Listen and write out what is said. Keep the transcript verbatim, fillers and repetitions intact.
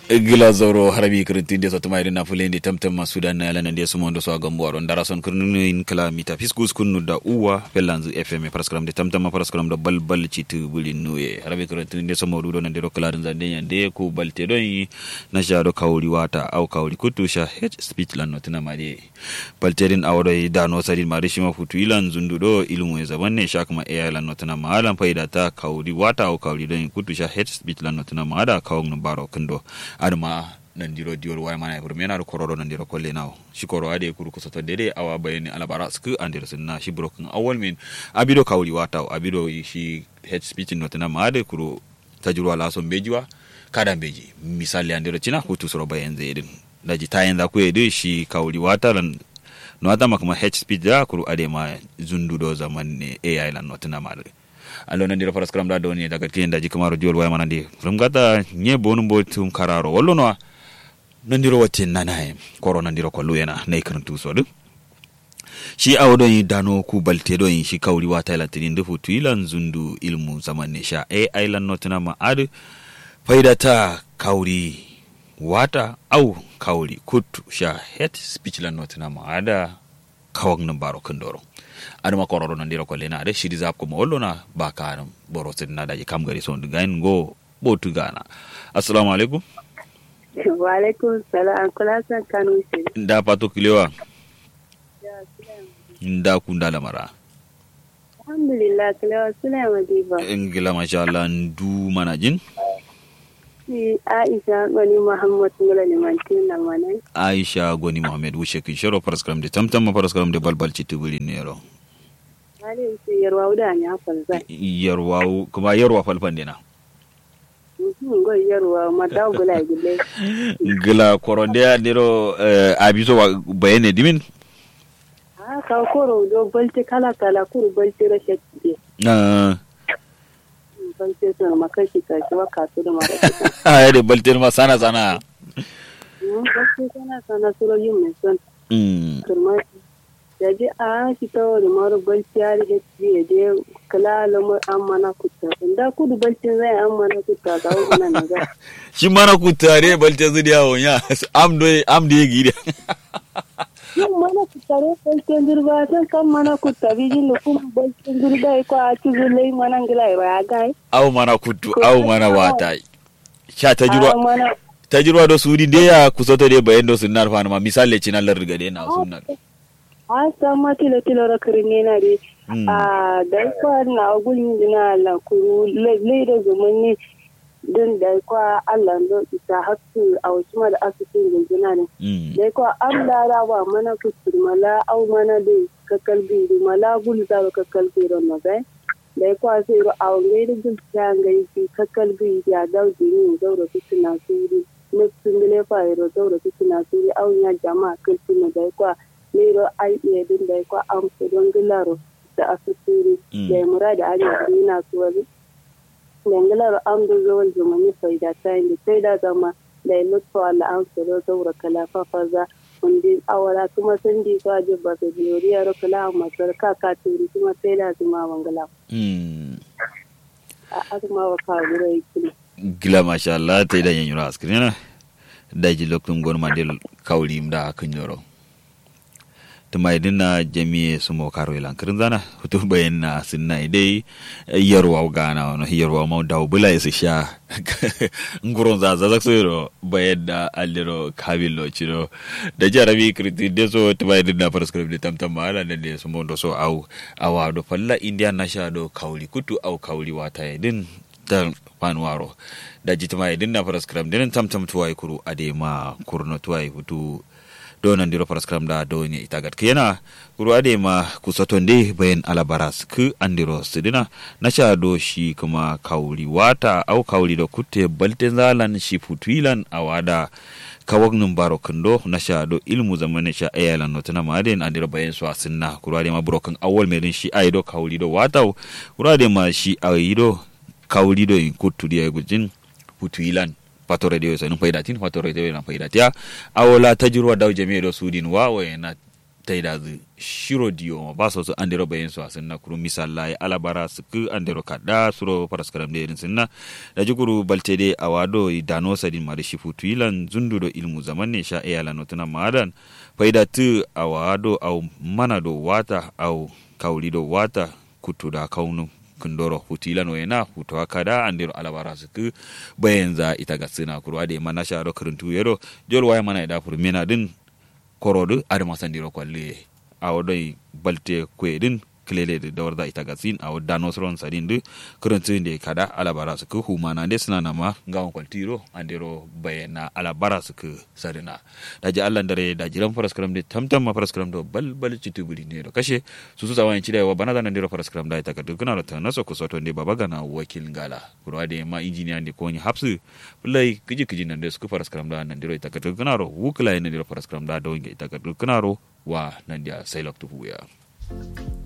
gila zoro harabi kritin de sotuma ina fulende tamtam masudan na lana de sumondo so gambo ron darason kurnu in kala mita fiskus kunnu da uwa pelanzu fm paraskram de tamtam paraskram da balbal citu bulin nuye harabi kritin de sumodo don de roklarin zande yande ko balte don na jado kawri wata au kawri kutusha h speech lan notuna made balterin awdo da no sadin mari shima futu ilan zundudo ilmu e zabanne shakma e lan notuna malan faida ta kawri wata au kawri don kutusha h speech lan notuna mada kawng no baro kendo adama nandiro diol way mana pour mena do kororo nandiro kolle naw shikoro ade kuru ko soto dede awa bayani alabara sku andir sunna shi broken awol min abido kawli wata abido shi head speech notana made kuru tajurwa la so bejiwa kada beji misali andiro china hutu soro bayen zedin daji tayenda ku ede shi kawli wata lan no adama kuma head speech da kuru ade ma zundu do zaman ne ai lan notana made alo nandiro paraskram da doni daga tienda ji kamaro diol way manandi from gata nye bonu botum kararo wallo no nandiro watin nanae corona ndiro ko luyena nay kan tuso du shi awdo yi dano ku balte do yi shi kawri wata la tin ndefu tuilan zundu ilmu zamane sha e island notna ma ad faidata kawri wata au kawri kutu sha het speech la notna ma ada kawang nambaro kandoro adama kororo nandiro ko lena de shidi zap ko mollo na bakaram borotin na daji kam gari son gain go botu gana assalamu alaikum wa alaikum salam kula san kanu shi nda pato kilewa nda kunda lamara alhamdulillah kilewa sulaiman diba ingila masha Allah ndu manajin Aisha Goni Muhammad ngala ni mantina manai Aisha Goni Muhammad wushe kin sharo paraskram de tamtam paraskram de balbal citubuli nero ale ce yarwa uda nya falza yarwa kuma yarwa falfande na ngo yarwa madaw gula gile gila koronde adiro abiso bayene dimin ah ka koro do balte kala kala kuru balte rashati ah balte to makashi ka shi waka to da mara ah de balte ma sana sana balte sana sana suro yin son mm kuma yaji a shi to da mara balte ya da shi je kala lamar amana kutta inda kudu balte zai amana kutta ga wannan ga shi mana kutta ne balte zudiya wonya am do am de gidi yin mana kutare balten dirba san kan mana kutabi jin kuma balten dirba ko a ci zulai mana ngilai ba gai aw mana kuttu aw mana wata sha tajirwa tajirwa do sudi de ya kusoto de bayendo sunnar fa ma misale cina larga de na sunnar a sama tilo tilo rakrine na de a dai ko na gulin dina la ku le da zumunni din da kwa Allah do ita hakku a wasu da asirin gina ne dai kwa Allah rawa mana kusur mala au mana de kakalbi mala gul da kakalbi ron na bai dai kwa sai ro au ne din ta ngai ki kakalbi ya daudi ne daura kusuna suri ne singile fa ro daura kusuna suri au nya jama'a kullu dai kwa ne ro ai ne din dai kwa am su don gilaro da asiri da murada ali ina suwa dangalar an da zuwan zumani faida ta yin da sai da zama da yi mutu ala an tsoro zaura kalafa faza wanda awara kuma sun di ka ji ba su biyori ya rukula a matsar kaka turi kuma sai da zuma wangala. a azuma wa kawura yi kiri. gila masha Allah ta yi da yin yura askiri na daji lokacin gwamnati da kawuri da kan yoro tumai dinna jami'e su mo karo ilan kirin zana hutu bayan na sinna idai yarwa gana wani yarwa ma da bula ya su sha nguron za za so yaro bayan da aliro kabilo ciro da jarabi kriti de so tumai dinna prescribe de tamtam mala da de su mo do so au awa do falla india na sha do kauli kutu au kauli wata din dan panwaro da jitumai dinna prescribe din tamtam tuwai kuru adema kurno tuwai hutu donan diro paraskram da doni itagat kena kuru ade ma kusotonde bayan alabaras ku andiro sidina nasha do shi kuma kauli wata au kauli do kutte balten zalan shi futuilan awada kawagnum baro kando nasha do ilmu zamane sha ayalan notana maden andiro bayan so asinna kuru ade ma broken awol medin shi aido kauli do wata kuru ade ma shi aido kauli do in kuttu dia gujin futuilan patore dio sai no paidatin patore dio na paidatia awola tajruwa daw jami'e do sudin wa wa na taida zu shiro diyo ba so su andero bayin su asinna kuru misalla ya alabara su ku andero kada suro paraskaram de irin sinna da jikuru baltede awado dano sadin mari shifutu ilan zundudo ilmu zaman ne sha eyala notuna madan faida tu awado au manado wata au kaulido wata kutuda kaunu kundoro hutila no ena huto akada andero alabara su ku bayin za ita gasina kuru ade mana sha ro kuruntu yero jol waya mana ida fur mena din korodu adama sandiro kwalle awodoi balte kwedin klele de dawarda itagasin aw danosron sadindu kuruntunde kada alabara su ku humana de sunana ma ngawon kwaltiro andero bayana alabara su ku sadina daji Allah dare daji ran faraskram de tamtam ma faraskram do balbal citubuli ne do kashe su su zawan cida wa bana dan andero faraskram da itagadu kuna rata naso ku soto de babaga na wakil ngala kurwade ma engineer de ko ni hapsu play kiji kiji nan de su faraskram da nan dero itagadu kuna ro wukla ne de faraskram da do nge itagadu kuna ro wa nan dia sailok tu huya